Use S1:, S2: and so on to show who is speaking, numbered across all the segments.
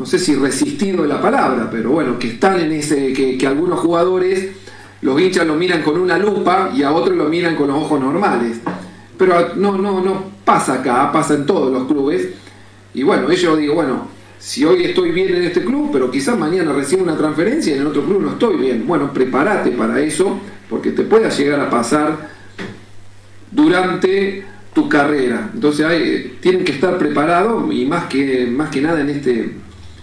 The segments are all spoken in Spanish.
S1: no sé si resistido es la palabra, pero bueno, que están en ese, que algunos jugadores, los hinchas lo miran con una lupa y a otros lo miran con los ojos normales. Pero no pasa acá, pasa en todos los clubes. Y bueno, yo digo, bueno, si hoy estoy bien en este club, pero quizás mañana recibo una transferencia y en otro club no estoy bien. Bueno, prepárate para eso, porque te pueda llegar a pasar durante tu carrera. Entonces tienen que estar preparados, y más que nada en este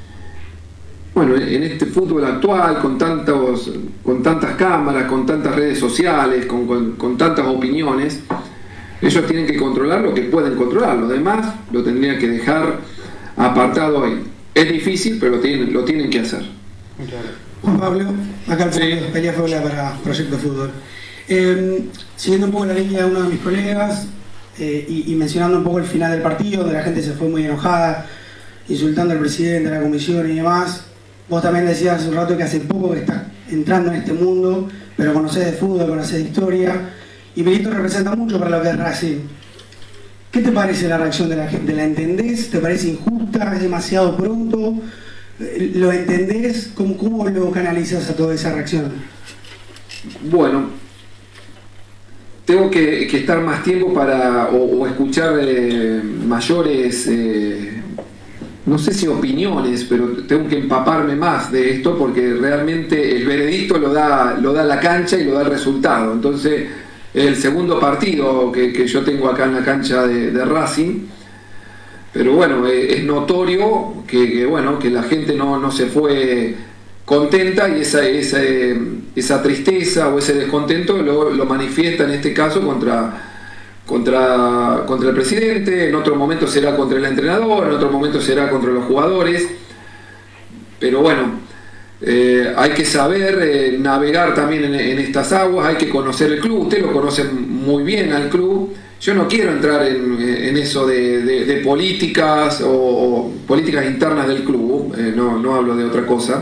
S1: fútbol actual, con tantas cámaras, con tantas redes sociales, con tantas opiniones. Ellos tienen que controlar lo que pueden controlar, lo demás lo tendrían que dejar apartado ahí. Es difícil, pero lo tienen que hacer.
S2: Juan Pablo, acá el Pelea Fabla para Proyecto Fútbol. Siguiendo un poco la línea de uno de mis colegas y mencionando un poco el final del partido, donde la gente se fue muy enojada, insultando al presidente, a la comisión y demás. Vos también decías hace un rato que hace poco que estás entrando en este mundo, pero conocés de fútbol, conocés de historia, y Milito representa mucho para lo que es Racing. ¿Qué te parece la reacción de la gente? ¿La entendés? ¿Te parece injusta? ¿Es demasiado pronto? ¿Lo entendés? ¿Cómo lo canalizas a toda esa reacción?
S1: Bueno, tengo que estar más tiempo o escuchar mayores, no sé si opiniones, pero tengo que empaparme más de esto, porque realmente el veredicto lo da la cancha y lo da el resultado. Entonces, el segundo partido que yo tengo acá en la cancha de Racing, pero bueno, es notorio que la gente no se fue contenta, y esa tristeza o ese descontento lo manifiesta en este caso contra el presidente. En otro momento será contra el entrenador, en otro momento será contra los jugadores, pero bueno, hay que saber navegar también en estas aguas, hay que conocer el club. Usted lo conoce muy bien al club. Yo no quiero entrar en eso de políticas o políticas internas del club, no hablo de otra cosa,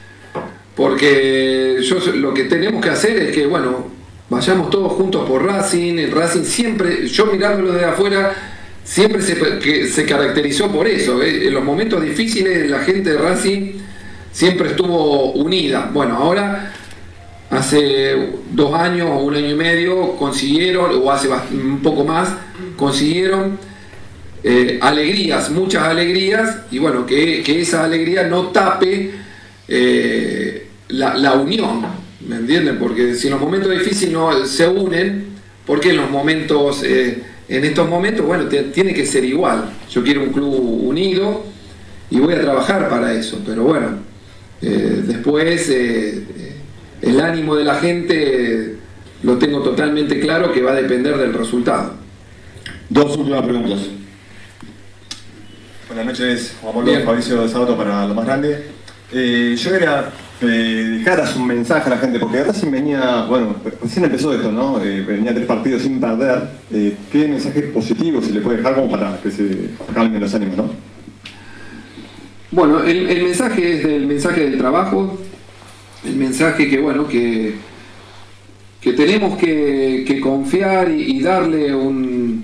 S1: porque lo que tenemos que hacer es que, bueno, vayamos todos juntos por Racing. El Racing siempre, yo mirándolo desde afuera, siempre se caracterizó por eso. En los momentos difíciles la gente de Racing siempre estuvo unida. Bueno, ahora hace 2 años o 1 año y medio consiguieron, o hace un poco más, consiguieron alegrías, muchas alegrías, y bueno, que esa alegría no tape la unión, ¿me entienden? Porque si en los momentos difíciles no se unen, porque en estos momentos, bueno, tiene que ser igual. Yo quiero un club unido y voy a trabajar para eso, pero bueno, después el ánimo de la gente lo tengo totalmente claro, que va a depender del resultado.
S3: 2 últimas preguntas.
S4: Buenas noches, Juan Pablo, Fabricio de Sábado para Lo Más Grande. Yo quería dejaras un mensaje a la gente, porque Racing venía, bueno, recién empezó esto, ¿no? Venía 3 partidos sin perder. ¿Qué mensaje positivo se le puede dejar como para que se calmen los ánimos, no?
S1: Bueno, el mensaje es el mensaje del trabajo, el mensaje que, bueno, que tenemos que confiar y darle un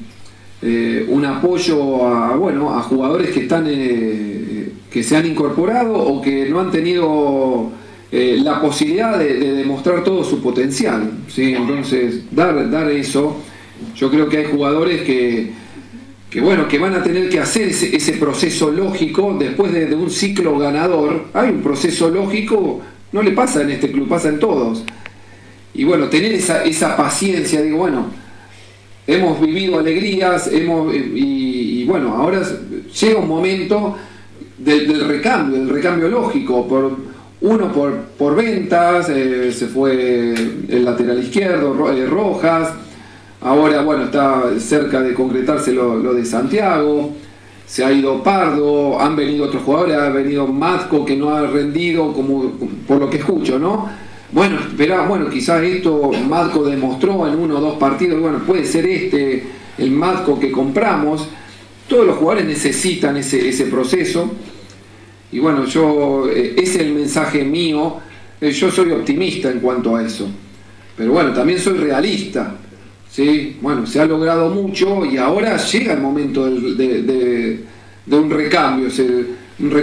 S1: apoyo a jugadores que están que se han incorporado o que no han tenido la posibilidad de demostrar todo su potencial, ¿sí? Entonces dar eso. Yo creo que hay jugadores que van a tener que hacer ese proceso lógico después de un ciclo ganador. Hay un proceso lógico, no le pasa en este club, pasa en todos. Y bueno, tener esa paciencia, digo, bueno, hemos vivido alegrías, y bueno, ahora llega un momento del recambio lógico. Por ventas, se fue el lateral izquierdo, Rojas. Ahora, bueno, está cerca de concretarse lo de Santiago. Se ha ido Pardo, han venido otros jugadores, ha venido Matco, que no ha rendido, como por lo que escucho, ¿no? Bueno, quizás esto Matco demostró en 1 o 2 partidos, bueno, puede ser el Matco que compramos. Todos los jugadores necesitan ese proceso. Y bueno, ese es el mensaje mío. Yo soy optimista en cuanto a eso. Pero bueno, también soy realista. ¿Sí? Bueno, se ha logrado mucho y ahora llega el momento de un recambio.